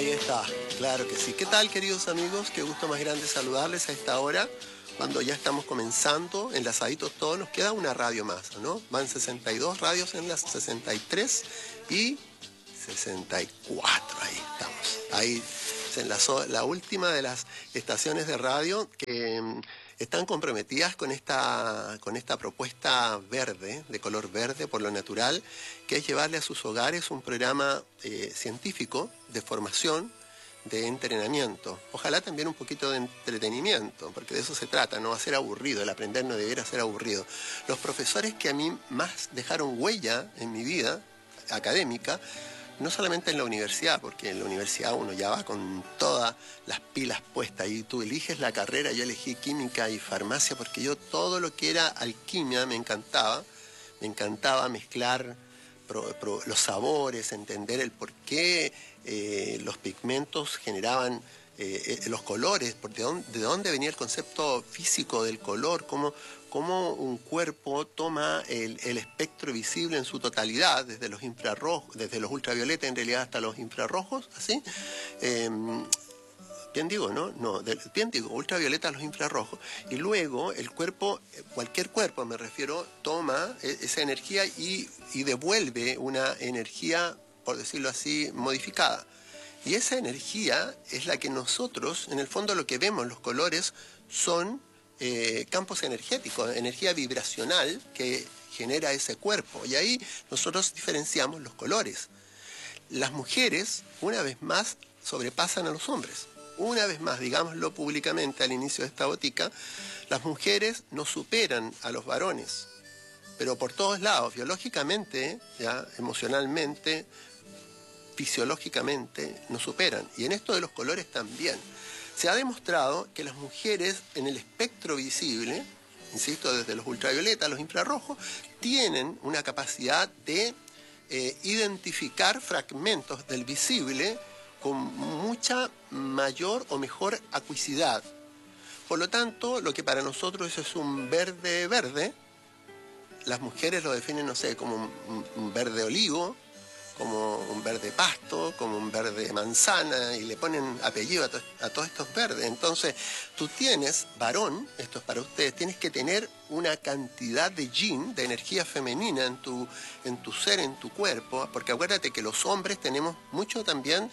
Ahí está, claro que sí. ¿Qué tal, queridos amigos? Qué gusto más grande saludarles a esta hora, cuando ya estamos comenzando, enlazaditos todos. Nos queda una radio más, ¿no? Van 62 radios en las 63 y 64. Ahí estamos. Ahí se enlazó la última de las estaciones de radio que están comprometidas con esta propuesta verde, de color verde por lo natural, que es llevarle a sus hogares un programa científico de formación, de entrenamiento. Ojalá también un poquito de entretenimiento, porque de eso se trata, no va a ser aburrido, el aprender no debiera ser aburrido. Los profesores que a mí más dejaron huella en mi vida académica, no solamente en la universidad, porque en la universidad uno ya va con todas las pilas puestas y tú eliges la carrera. Yo elegí química y farmacia porque yo todo lo que era alquimia me encantaba mezclar los sabores, entender el por qué los pigmentos generaban los colores, de dónde venía el concepto físico del color, cómo un cuerpo toma el espectro visible en su totalidad, desde los infrarrojos, desde los ultravioletas en realidad hasta los infrarrojos, ¿así? Bien digo, ¿no? No, bien digo, ultravioleta a los infrarrojos. Y luego el cuerpo, cualquier cuerpo me refiero, toma esa energía y devuelve una energía, por decirlo así, modificada. Y esa energía es la que nosotros, en el fondo lo que vemos, los colores, son campos energéticos, energía vibracional que genera ese cuerpo. Y ahí nosotros diferenciamos los colores. Las mujeres, una vez más, sobrepasan a los hombres. Una vez más, digámoslo públicamente al inicio de esta botica, las mujeres nos superan a los varones, pero por todos lados, biológicamente, ya, emocionalmente, fisiológicamente, nos superan. Y en esto de los colores también. Se ha demostrado que las mujeres en el espectro visible, insisto, desde los ultravioletas a los infrarrojos, tienen una capacidad de identificar fragmentos del visible con mucha mayor o mejor acuicidad. Por lo tanto, lo que para nosotros es un verde verde, las mujeres lo definen, no sé, como un verde olivo, como un verde pasto, como un verde manzana, y le ponen apellido a todos estos verdes. Entonces, tú tienes, varón, esto es para ustedes, tienes que tener una cantidad de yin, de energía femenina en tu ser, en tu cuerpo, porque acuérdate que los hombres tenemos mucho también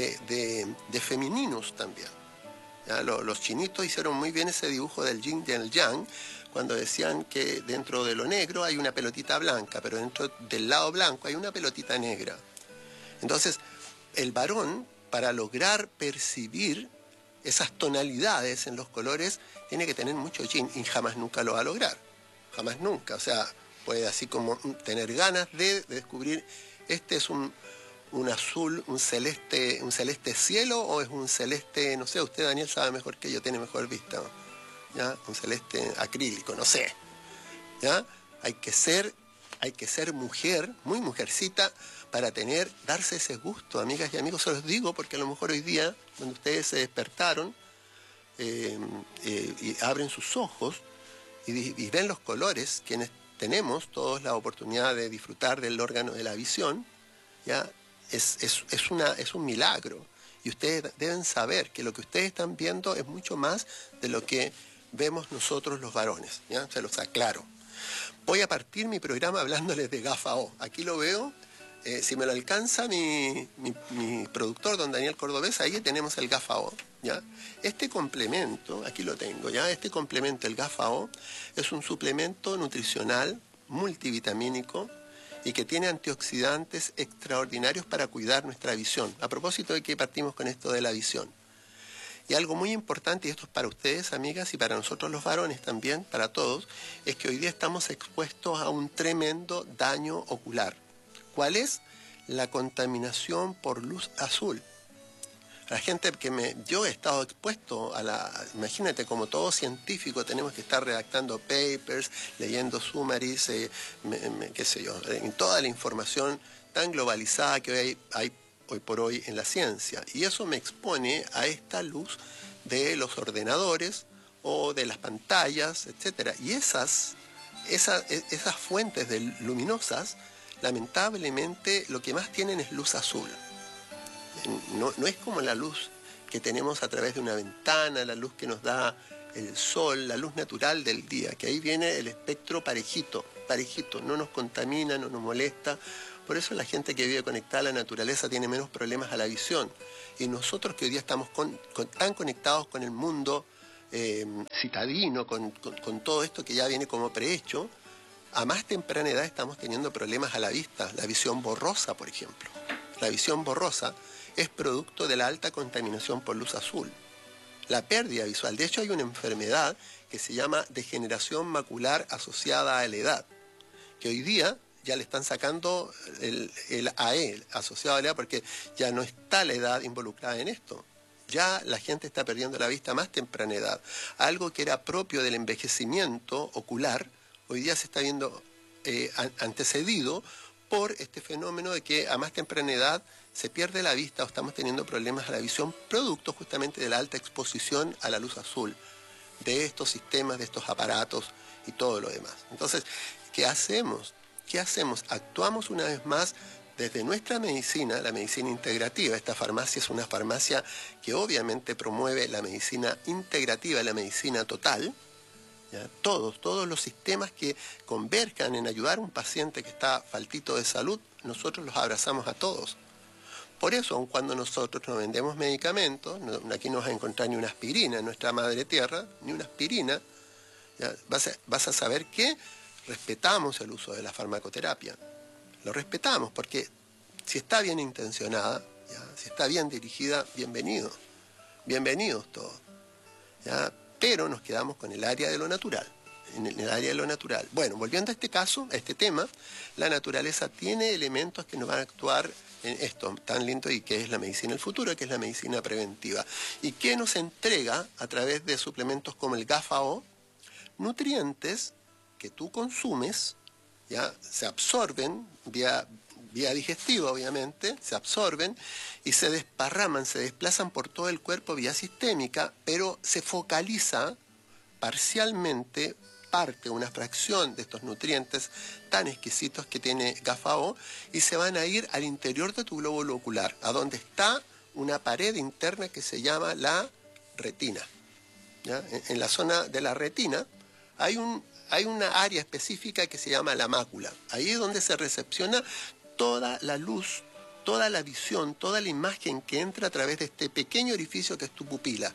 de femeninos también. ¿Ya? Los chinitos hicieron muy bien ese dibujo del yin y el yang, cuando decían que dentro de lo negro hay una pelotita blanca, pero dentro del lado blanco hay una pelotita negra. Entonces, el varón, para lograr percibir esas tonalidades en los colores, tiene que tener mucho yin, y jamás nunca lo va a lograr. Jamás nunca. O sea, puede así como tener ganas de descubrir, este es un azul, un celeste cielo, o es un celeste, no sé, usted, Daniel, sabe mejor que yo, tiene mejor vista, ¿ya? Un celeste acrílico, no sé, ¿ya? Hay que ser mujer, muy mujercita, para darse ese gusto, amigas y amigos. Se los digo porque a lo mejor hoy día, cuando ustedes se despertaron y abren sus ojos y ven los colores, quienes tenemos todos la oportunidad de disfrutar del órgano de la visión, ¿ya? Es un milagro. Y ustedes deben saber que lo que ustedes están viendo es mucho más de lo que vemos nosotros los varones, ¿ya? Se los aclaro. Voy a partir mi programa hablándoles de GAFA O. Aquí lo veo, si me lo alcanza mi productor, don Daniel Cordobés, ahí tenemos el GAFA O, ¿ya? Este complemento, aquí lo tengo, ¿ya? Este complemento, el GAFA O, es un suplemento nutricional multivitamínico y que tiene antioxidantes extraordinarios para cuidar nuestra visión. A propósito de que partimos con esto de la visión. Y algo muy importante, y esto es para ustedes, amigas, y para nosotros los varones también, para todos, es que hoy día estamos expuestos a un tremendo daño ocular. ¿Cuál es? La contaminación por luz azul. La gente yo he estado expuesto imagínate, como todo científico, tenemos que estar redactando papers, leyendo summaries, qué sé yo, en toda la información tan globalizada que hay hoy por hoy en la ciencia. Y eso me expone a esta luz de los ordenadores o de las pantallas, etc. Y esas fuentes luminosas, lamentablemente, lo que más tienen es luz azul. No es como la luz que tenemos a través de una ventana, la luz que nos da el sol, la luz natural del día, que ahí viene el espectro parejito, no nos contamina, no nos molesta. Por eso la gente que vive conectada a la naturaleza tiene menos problemas a la visión. Y nosotros que hoy día estamos tan conectados con el mundo citadino, con todo esto que ya viene como prehecho, a más temprana edad estamos teniendo problemas a la vista, la visión borrosa, por ejemplo. La visión borrosa es producto de la alta contaminación por luz azul. La pérdida visual. De hecho, hay una enfermedad que se llama degeneración macular asociada a la edad, que hoy día ya le están sacando el AE, asociado a la edad, porque ya no está la edad involucrada en esto. Ya la gente está perdiendo la vista a más temprana edad. Algo que era propio del envejecimiento ocular, hoy día se está viendo antecedido por este fenómeno de que a más temprana edad se pierde la vista o estamos teniendo problemas a la visión, producto justamente de la alta exposición a la luz azul, de estos sistemas, de estos aparatos y todo lo demás. Entonces, ¿qué hacemos? ¿Qué hacemos? Actuamos una vez más desde nuestra medicina, la medicina integrativa. Esta farmacia es una farmacia que obviamente promueve la medicina integrativa, la medicina total. ¿Ya? Todos los sistemas que converjan en ayudar a un paciente que está faltito de salud, nosotros los abrazamos a todos. Por eso, aun cuando nosotros no vendemos medicamentos, aquí no vas a encontrar ni una aspirina en nuestra madre tierra, ni una aspirina, ¿ya? Vas a saber que respetamos el uso de la farmacoterapia. Lo respetamos porque si está bien intencionada, ¿ya? Si está bien dirigida, bienvenidos todos, ¿ya? Pero nos quedamos con el área de lo natural, en el área de lo natural. Bueno, volviendo a este caso, a este tema, la naturaleza tiene elementos que nos van a actuar en esto tan lindo y que es la medicina del futuro, que es la medicina preventiva. Y que nos entrega a través de suplementos como el GAFAO, nutrientes que tú consumes, ya se absorben vía digestiva, obviamente, se absorben y se desparraman, se desplazan por todo el cuerpo vía sistémica, pero se focaliza parcialmente una fracción de estos nutrientes tan exquisitos que tiene GAFAO y se van a ir al interior de tu glóbulo ocular, a donde está una pared interna que se llama la retina. ¿Ya? En la zona de la retina hay una área específica que se llama la mácula. Ahí es donde se recepciona toda la luz, toda la visión, toda la imagen que entra a través de este pequeño orificio que es tu pupila.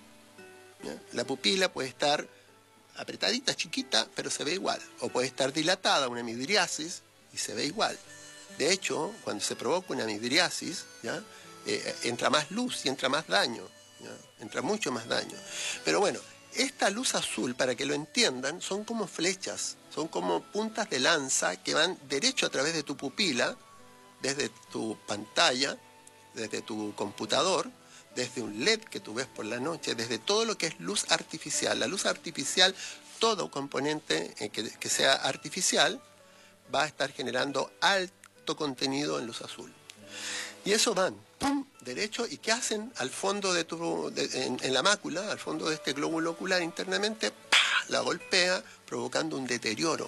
¿Ya? La pupila puede estar apretadita, chiquita, pero se ve igual. O puede estar dilatada, una midriasis, y se ve igual. De hecho, cuando se provoca una midriasis, ¿ya? Entra más luz y entra más daño. ¿Ya? Entra mucho más daño. Pero bueno, esta luz azul, para que lo entiendan, son como flechas, son como puntas de lanza que van derecho a través de tu pupila, desde tu pantalla, desde tu computador, desde un LED que tú ves por la noche, desde todo lo que es luz artificial. La luz artificial, todo componente que sea artificial, va a estar generando alto contenido en luz azul. Y eso van, pum, derecho, ¿y qué hacen al fondo de en la mácula, al fondo de este glóbulo ocular internamente? ¡Pah! La golpea, provocando un deterioro,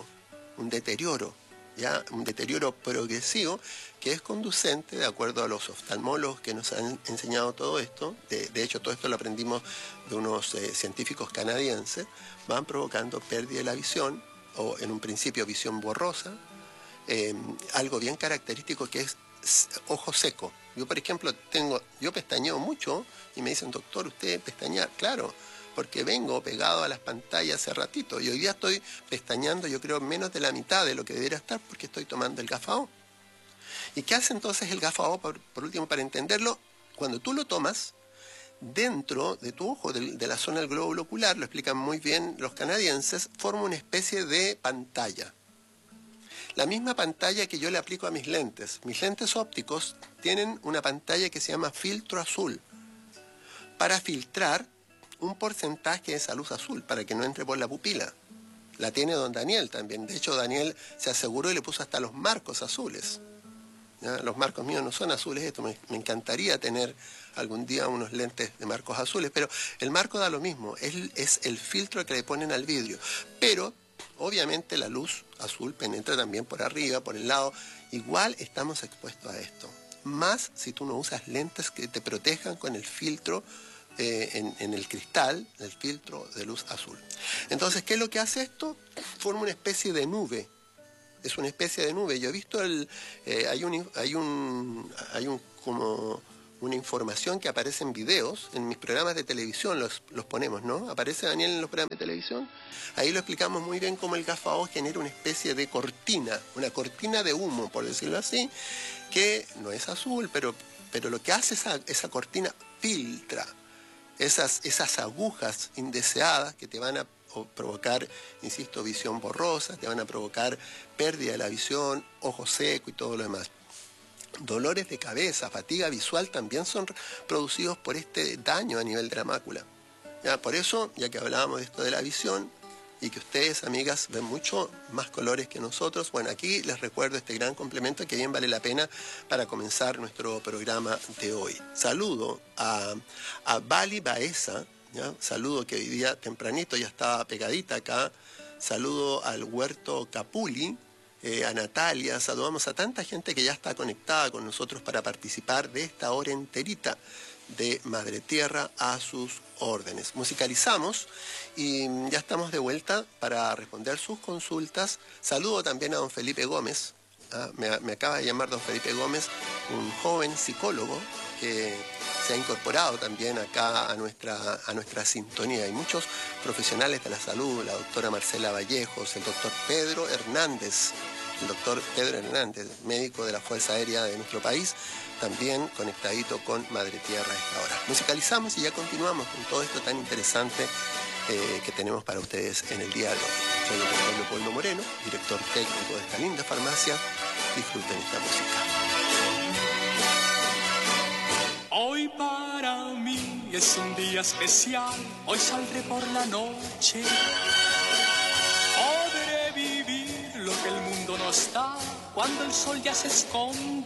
¿ya? Un deterioro progresivo que es conducente, de acuerdo a los oftalmólogos que nos han enseñado todo esto, de hecho todo esto lo aprendimos de unos científicos canadienses, van provocando pérdida de la visión, o en un principio visión borrosa, algo bien característico que es ojo seco. Yo, por ejemplo, yo pestañeo mucho y me dicen, doctor, ¿usted pestañea? Claro, porque vengo pegado a las pantallas hace ratito y hoy día estoy pestañeando, yo creo, menos de la mitad de lo que debería estar porque estoy tomando el GAFAO. ¿Y qué hace entonces el GAFAO, por último, para entenderlo? Cuando tú lo tomas, dentro de tu ojo, de la zona del glóbulo ocular, lo explican muy bien los canadienses, forma una especie de pantalla. La misma pantalla que yo le aplico a mis lentes. Mis lentes ópticos tienen una pantalla que se llama filtro azul, para filtrar un porcentaje de esa luz azul, para que no entre por la pupila. La tiene don Daniel también. De hecho, Daniel se aseguró y le puso hasta los marcos azules. ¿Ya? Los marcos míos no son azules, esto me encantaría tener algún día unos lentes de marcos azules, pero el marco da lo mismo, es el filtro que le ponen al vidrio. Pero obviamente la luz azul penetra también por arriba, por el lado. Igual estamos expuestos a esto. más si tú no usas lentes que te protejan con el filtro en el cristal, el filtro de luz azul. Entonces, ¿qué es lo que hace esto? Forma una especie de nube. Es una especie de nube. Yo he visto hay como una información que aparece en videos, en mis programas de televisión los ponemos, ¿no? Aparece Daniel en los programas de televisión. Ahí lo explicamos muy bien cómo el GAFAO genera una especie de cortina, una cortina de humo, por decirlo así, que no es azul, pero lo que hace esa cortina filtra esas agujas indeseadas que te van a provocar, insisto, visión borrosa, te van a provocar pérdida de la visión, ojo seco y todo lo demás. Dolores de cabeza, fatiga visual también son producidos por este daño a nivel de la mácula. ¿Ya? Por eso, ya que hablábamos de esto de la visión y que ustedes, amigas, ven mucho más colores que nosotros, bueno, aquí les recuerdo este gran complemento que bien vale la pena para comenzar nuestro programa de hoy. Saludo a Bali Baeza, ¿ya? Saludo que hoy día tempranito ya estaba pegadita acá. Saludo al Huerto Capuli. A Natalia, saludamos a tanta gente que ya está conectada con nosotros para participar de esta hora enterita de Madre Tierra a sus órdenes. Musicalizamos y ya estamos de vuelta para responder sus consultas. Saludo también a don Felipe Gómez. Me acaba de llamar don Felipe Gómez, un joven psicólogo que se ha incorporado también acá a nuestra sintonía. Hay muchos profesionales de la salud, la doctora Marcela Vallejos, el doctor Pedro Hernández, médico de la Fuerza Aérea de nuestro país, también conectadito con Madre Tierra a esta hora. Musicalizamos y ya continuamos con todo esto tan interesante que tenemos para ustedes en el día de hoy. Soy el doctor Leopoldo Moreno, director técnico de esta linda farmacia. Disfruten esta música. Hoy para mí es un día especial, hoy saldré por la noche. Podré vivir lo que el mundo nos da cuando el sol ya se esconde.